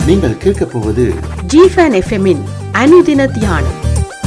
நீங்கள் கேட்கப் போவது ஜிஃபன் எஃப்எம்மின் அனுதின தியானம்.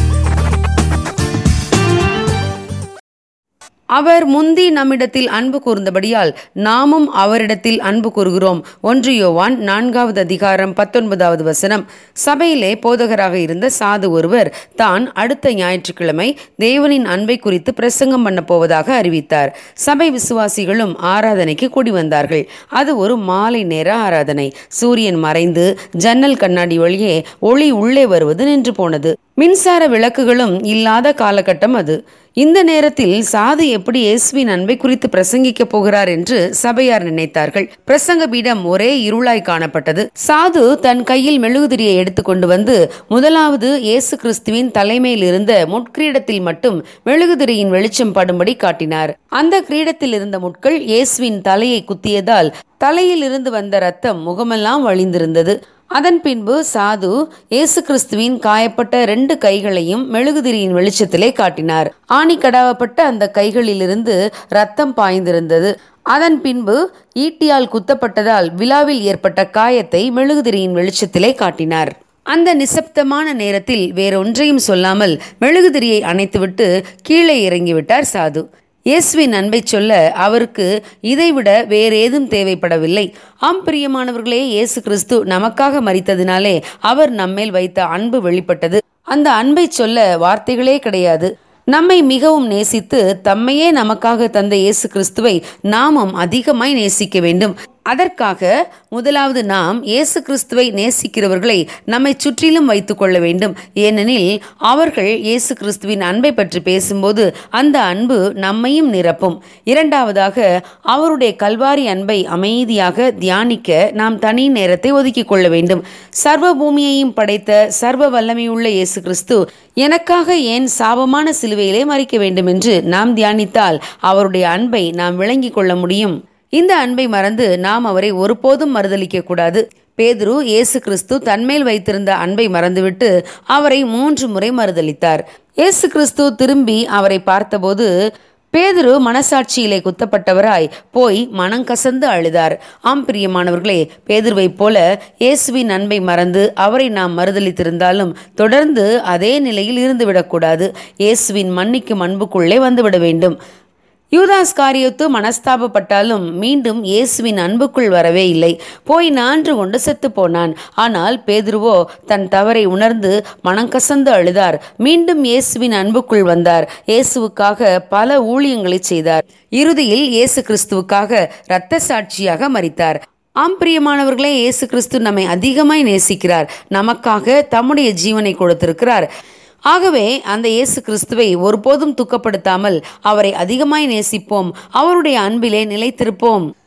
அவர் முந்தி நம்மிடத்தில் அன்பு கூர்ந்தபடியால் நாமும் அவரிடத்தில் அன்பு கூறுகிறோம். 1 யோவான் 4வது அதிகாரம் 19வது வசனம். சபையிலே போதகராக இருந்த சாது ஒருவர் தான் அடுத்த ஞாயிற்றுக்கிழமை தேவனின் அன்பை குறித்து பிரசங்கம் பண்ண போவதாக அறிவித்தார். சபை விசுவாசிகளும் ஆராதனைக்கு கூடி வந்தார்கள். அது ஒரு மாலை நேர ஆராதனை. சூரியன் மறைந்து ஜன்னல் கண்ணாடி வழியே ஒளி உள்ளே வருவது நின்று போனது. மின்சார விளக்குகளும் இல்லாத காலகட்டம் அது. இந்த நேரத்தில் சாது எப்படி இயேசுவின் அன்பை குறித்து பிரசங்கிக்க போகிறார் என்று சபையார் நினைத்தார்கள். பிரசங்க பீடம் ஒரே இருளாய் காணப்பட்டது. சாது தன் கையில் மெழுகுதிரியை எடுத்துக்கொண்டு வந்து முதலாவது இயேசு கிறிஸ்துவின் தலைமையில் இருந்த முட்கிரீடத்தில் மட்டும் மெழுகுதிரியின் வெளிச்சம் படும்படி காட்டினார். அந்த கிரீடத்தில் இருந்த முட்கள் இயேசுவின் தலையை குத்தியதால் தலையில் இருந்து வந்த இரத்தம் முகமெல்லாம் வழிந்திருந்தது. அதன் பின்பு சாது இயேசு கிறிஸ்துவின் காயப்பட்ட 2 கைகளையும் மெழுகுதிரியின் வெளிச்சத்திலே காட்டினார். ஆணி கடாவப்பட்ட அந்த கைகளிலிருந்து இரத்தம் பாய்ந்திருந்தது. அதன் பின்பு ஈட்டியால் குத்தப்பட்டதால் விழாவில் ஏற்பட்ட காயத்தை மெழுகுதிரியின் வெளிச்சத்திலே காட்டினார். அந்த நிசப்தமான நேரத்தில் வேறொன்றையும் சொல்லாமல் மெழுகுதிரியை அணைத்துவிட்டு கீழே இறங்கிவிட்டார் சாது. இயேசுவின் அன்பை சொல்ல அவருக்கு இதைவிட வேறேதும் தேவைப்படவில்லை. ஆம் பிரியமானவர்களே, இயேசு கிறிஸ்து நமக்காக மரித்ததினாலே அவர் நம்மேல் வைத்த அன்பு வெளிப்பட்டது. அந்த அன்பை சொல்ல வார்த்தைகளே கிடையாது. நம்மை மிகவும் நேசித்து தம்மையே நமக்காக தந்த இயேசு கிறிஸ்துவை நாமும் அதிகமாய் நேசிக்க வேண்டும். அதற்காக முதலாவது நாம் இயேசு கிறிஸ்துவை நேசிக்கிறவர்களை நம்மை சுற்றிலும் வைத்துக் கொள்ள வேண்டும். ஏனெனில் அவர்கள் இயேசு கிறிஸ்துவின் அன்பை பற்றி பேசும்போது அந்த அன்பு நம்மையும் நிரப்பும். இரண்டாவதாக, அவருடைய கல்வாரி அன்பை அமைதியாக தியானிக்க நாம் தனி நேரத்தை ஒதுக்கிக் கொள்ள வேண்டும். சர்வ பூமியையும் படைத்த சர்வ வல்லமையுள்ள இயேசு கிறிஸ்து எனக்காக ஏன் சாபமான சிலுவையிலே மரிக்க வேண்டும் என்று நாம் தியானித்தால் அவருடைய அன்பை நாம் விளங்கிக் கொள்ள முடியும். இந்த அன்பை மறந்து நாம் அவரை ஒருபோதும் மறுதலிக்க கூடாது. பேதுரு இயேசு கிறிஸ்து தன்மேல் வைத்திருந்த அன்பை மறந்துவிட்டு அவரை 3 முறை மறுதலித்தார். இயேசு கிறிஸ்து திரும்பி அவரை பார்த்தபோது பேதுரு மனசாட்சியிலே குத்தப்பட்டவராய் போய் மனங்கசந்து அழுதார். ஆம் பிரியமானவர்களே, பேதுருவை போல இயேசுவின் அன்பை மறந்து அவரை நாம் மறுதலித்திருந்தாலும் தொடர்ந்து அதே நிலையில் இருந்துவிடக்கூடாது. இயேசுவின் மன்னிக்கும் அன்புக்குள்ளே வந்துவிட வேண்டும். யூதாஸ் காரியத்து மனஸ்தாபப்பட்டாலும் மீண்டும் இயேசுவின் அன்புக்குள் வரவே இல்லை. போய் நான்று கொண்டு செத்து போனான். ஆனால் பேதுருவோ தன் தவறை உணர்ந்து மனங்கசந்து அழுதார். மீண்டும் இயேசுவின் அன்புக்குள் வந்தார். இயேசுவுக்காக பல ஊழியங்களை செய்தார். இறுதியில் இயேசு கிறிஸ்துவுக்காக இரத்த சாட்சியாக மரித்தார். ஆம் பிரியமானவர்களே, இயேசு கிறிஸ்து நம்மை அதிகமாய் நேசிக்கிறார். நமக்காக தம்முடைய ஜீவனை கொடுத்திருக்கிறார். ஆகவே அந்த இயேசு கிறிஸ்துவை ஒருபோதும் துக்கப்படுத்தாமல் அவரை அதிகமாய் நேசிப்போம். அவருடைய அன்பிலே நிலைத்திருப்போம்.